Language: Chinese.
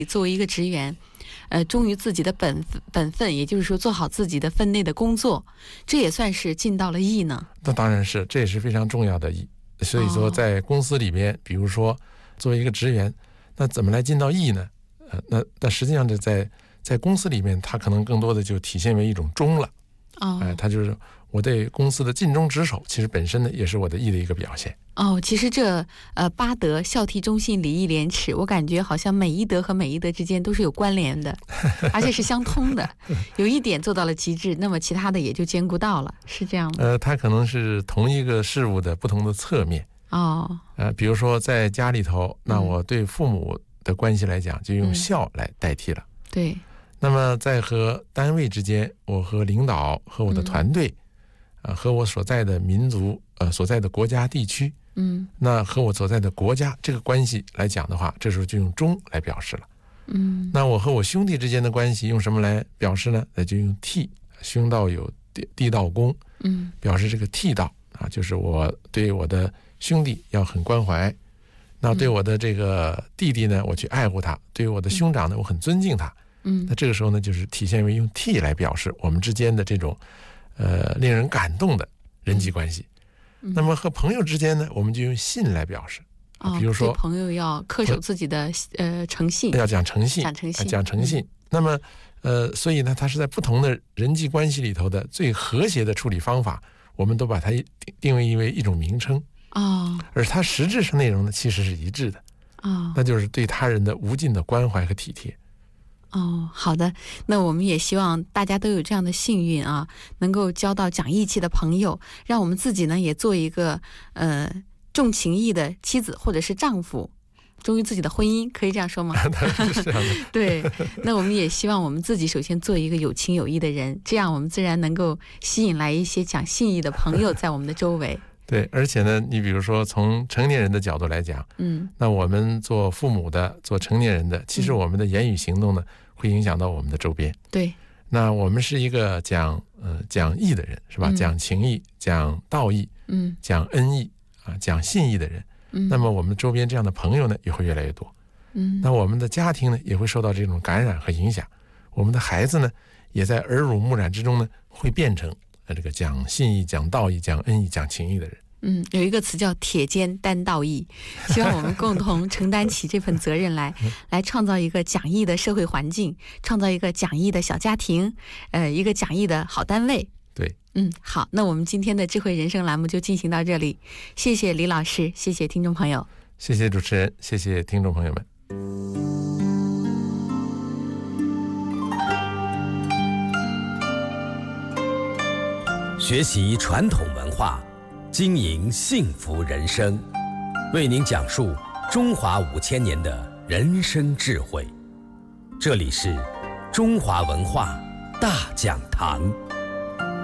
作为一个职员，忠于自己的本分，也就是说做好自己的分内的工作，这也算是尽到了义呢？ 那当然是，这也是非常重要的义。所以说在公司里面，比如说作为一个职员，那怎么来尽到义呢？那实际上在公司里面，它可能更多的就体现为一种忠了。它就是我对公司的尽忠职守，其实本身呢也是我的义的一个表现。 其实这八德孝悌忠信礼义廉耻，我感觉好像每一德和每一德之间都是有关联的，而且是相通的。有一点做到了极致，那么其他的也就兼顾到了，是这样吗？ 它可能是同一个事物的不同的侧面。比如说在家里头，那我对父母的关系来讲，就用孝来代替了。 对。 那么在和单位之间，我和领导和我的团队，和我所在的民族所在的国家地区，那和我所在的国家这个关系来讲的话，这时候就用忠来表示了。那我和我兄弟之间的关系用什么来表示呢？那就用悌，兄道友，弟道恭，表示这个悌道就是我对我的兄弟要很关怀，那对我的这个弟弟呢，我去爱护他；对我的兄长呢，我很尊敬他。那这个时候呢，就是体现为用悌来表示我们之间的这种令人感动的人际关系。那么和朋友之间呢，我们就用信来表示。比如说对朋友要恪守自己的诚信， 要讲诚信，讲诚信。那么所以呢，它是在不同的人际关系里头的最和谐的处理方法，我们都把它定位为一种名称。而它实质上内容呢，其实是一致的。那就是对他人的无尽的关怀和体贴。 好的，那我们也希望大家都有这样的幸运啊，能够交到讲义气的朋友，让我们自己呢也做一个重情义的妻子或者是丈夫，忠于自己的婚姻，可以这样说吗？ 是这样的。 对，那我们也希望我们自己首先做一个有情有义的人，这样我们自然能够吸引来一些讲信义的朋友在我们的周围。 对，而且呢，你比如说从成年人的角度来讲，那我们做父母的，做成年人的，其实我们的言语行动呢，会影响到我们的周边。 对， 那我们是一个讲义的人，是吧？讲情义，讲道义，讲恩义讲信义的人。那么我们周边这样的朋友呢，也会越来越多。那我们的家庭呢，也会受到这种感染和影响。我们的孩子呢，也在耳濡目染之中呢，会变成这个讲信义、讲道义、讲恩义、讲情义的人。 有一个词叫铁肩担道义，希望我们共同承担起这份责任来创造一个讲义的社会环境，创造一个讲义的小家庭，一个讲义的好单位。 对， 好，那我们今天的智慧人生栏目就进行到这里，谢谢李老师，谢谢听众朋友， 谢谢主持人，谢谢听众朋友们。 学习传统文化，经营幸福人生，为您讲述中华5000年的人生智慧。这里是中华文化大讲堂。